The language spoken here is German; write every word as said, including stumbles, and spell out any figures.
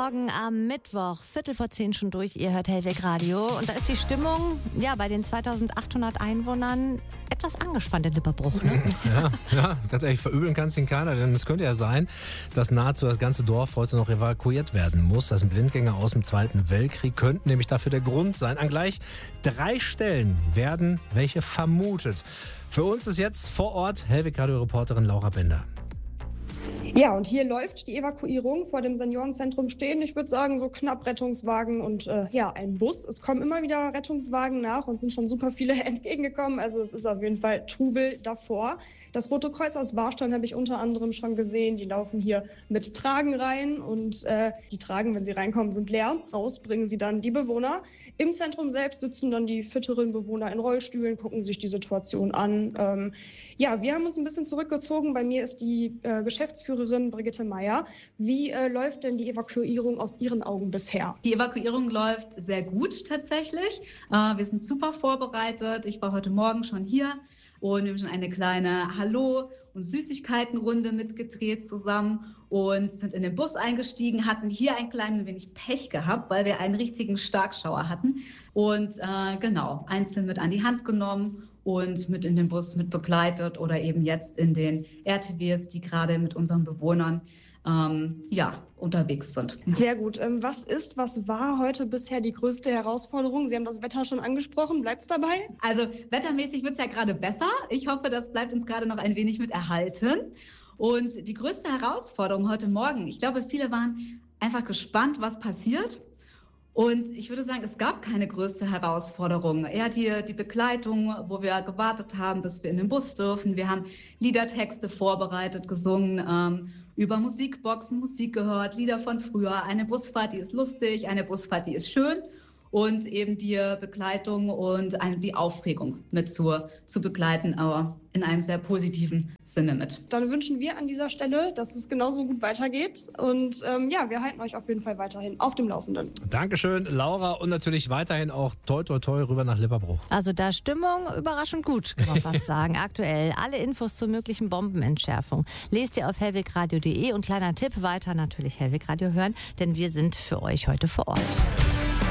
Morgen am Mittwoch, Viertel vor zehn schon durch. Ihr hört Hellweg Radio. Und da ist die Stimmung ja, bei den zweitausendachthundert Einwohnern etwas angespannt in Lipperbruch. Ne? Ja, ja, ganz ehrlich, verübeln kann es den keiner. Denn es könnte ja sein, dass nahezu das ganze Dorf heute noch evakuiert werden muss. Das sind Blindgänger aus dem Zweiten Weltkrieg, könnten nämlich dafür der Grund sein. An gleich drei Stellen werden welche vermutet. Für uns ist jetzt vor Ort Hellweg Radio-Reporterin Laura Bender. Ja, und hier läuft die Evakuierung. Vor dem Seniorenzentrum stehen, ich würde sagen, so knapp Rettungswagen und äh, ja, ein Bus. Es kommen immer wieder Rettungswagen nach und sind schon super viele entgegengekommen. Also es ist auf jeden Fall Trubel davor. Das Rote Kreuz aus Warstein habe ich unter anderem schon gesehen. Die laufen hier mit Tragen rein und äh, die Tragen, wenn sie reinkommen, sind leer. Raus bringen sie dann die Bewohner. Im Zentrum selbst sitzen dann die fitteren Bewohner in Rollstühlen, gucken sich die Situation an. Ähm, ja, wir haben uns ein bisschen zurückgezogen. Bei mir ist die äh, Geschäftsführerin Brigitte Meier. Wie äh, läuft denn die Evakuierung aus Ihren Augen bisher? Die Evakuierung läuft sehr gut tatsächlich. Äh, wir sind super vorbereitet. Ich war heute Morgen schon hier. Und wir haben schon eine kleine Hallo- und Süßigkeitenrunde mitgedreht zusammen und sind in den Bus eingestiegen, hatten hier ein klein wenig Pech gehabt, weil wir einen richtigen Starkschauer hatten. Und äh, genau, einzeln mit an die Hand genommen und mit in den Bus mit begleitet oder eben jetzt in den R T Ws, die gerade mit unseren Bewohnern ähm, ja, unterwegs sind. Sehr gut. Ähm, was ist, was war heute bisher die größte Herausforderung? Sie haben das Wetter schon angesprochen. Bleibt's dabei? Also wettermäßig wird's ja gerade besser. Ich hoffe, das bleibt uns gerade noch ein wenig mit erhalten. Und die größte Herausforderung heute Morgen, ich glaube, viele waren einfach gespannt, was passiert. Und ich würde sagen, es gab keine größte Herausforderung. Eher die, die Begleitung, wo wir gewartet haben, bis wir in den Bus dürfen. Wir haben Liedertexte vorbereitet, gesungen, ähm, über Musikboxen Musik gehört, Lieder von früher. Eine Busfahrt, die ist lustig, eine Busfahrt, die ist schön. Und eben die Begleitung und die Aufregung mit zu, zu begleiten, aber in einem sehr positiven Sinne mit. Dann wünschen wir an dieser Stelle, dass es genauso gut weitergeht. Und ähm, ja, wir halten euch auf jeden Fall weiterhin auf dem Laufenden. Dankeschön, Laura. Und natürlich weiterhin auch toi toi toi rüber nach Lipperbruch. Also da Stimmung überraschend gut, kann man fast sagen. Aktuell alle Infos zur möglichen Bombenentschärfung lest ihr auf hellwegradio punkt de und kleiner Tipp, weiter natürlich Hellweg Radio hören, denn wir sind für euch heute vor Ort.